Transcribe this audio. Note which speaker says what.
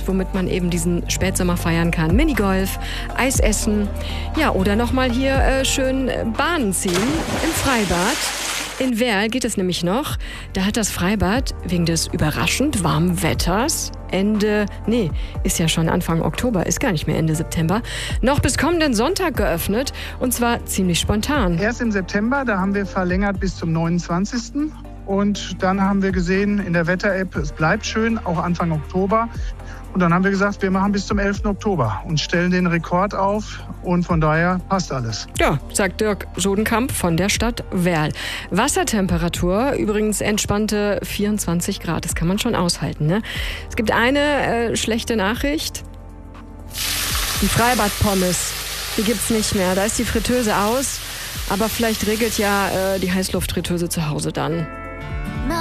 Speaker 1: womit man eben diesen Spätsommer feiern kann. Minigolf, Eis essen, ja, oder nochmal hier schön Bahnen ziehen im Freibad. In Werl geht es nämlich noch. Da hat das Freibad wegen des überraschend warmen Wetters ist ja schon Anfang Oktober, ist gar nicht mehr Ende September, noch bis kommenden Sonntag geöffnet und zwar ziemlich spontan.
Speaker 2: Erst im September, da haben wir verlängert bis zum 29. Und dann haben wir gesehen in der Wetter-App, es bleibt schön, auch Anfang Oktober. Und dann haben wir gesagt, wir machen bis zum 11. Oktober und stellen den Rekord auf. Und von daher passt alles.
Speaker 1: Ja, sagt Dirk Sodenkamp von der Stadt Werl. Wassertemperatur, übrigens entspannte 24 Grad. Das kann man schon aushalten, ne? Es gibt eine schlechte Nachricht. Die Freibad-Pommes, die gibt's nicht mehr. Da ist die Fritteuse aus. Aber vielleicht regelt ja die Heißluftfritteuse zu Hause dann.